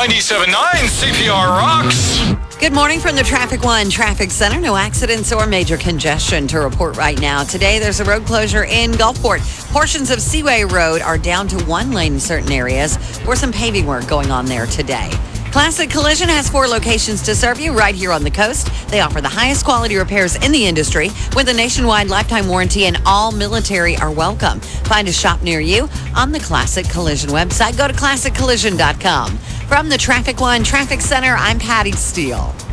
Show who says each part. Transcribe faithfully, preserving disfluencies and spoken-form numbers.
Speaker 1: ninety-seven point nine C P R rocks.
Speaker 2: Good morning from the Traffic One Traffic Center. No accidents or major congestion to report right now. Today, there's a road closure in Gulfport. Portions of Seaway Road are down to one lane in certain areas, or some paving work going on there today. Classic Collision has four locations to serve you right here on the coast. They offer the highest quality repairs in the industry with a nationwide lifetime warranty, and all military are welcome. Find a shop near you on the Classic Collision website. Go to classic collision dot com. From the Traffic One Traffic Center, I'm Patty Steele.